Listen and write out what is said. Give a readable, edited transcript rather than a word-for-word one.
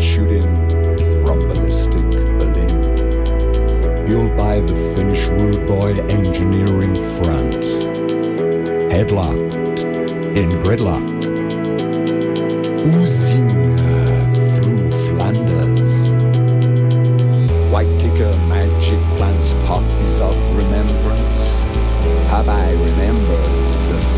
shooting from ballistic Berlin, fueled by the Finnish rude boy engineering front, headlocked in gridlock, oozing through Flanders. White kicker magic plants poppies of remembrance. Popeye remembers